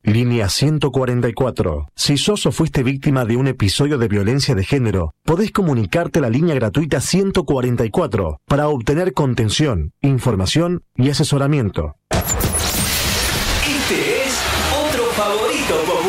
Línea 144. Si sos o fuiste víctima de un episodio de violencia de género, podés comunicarte a la línea gratuita 144 para obtener contención, información y asesoramiento. Este es otro favorito popular.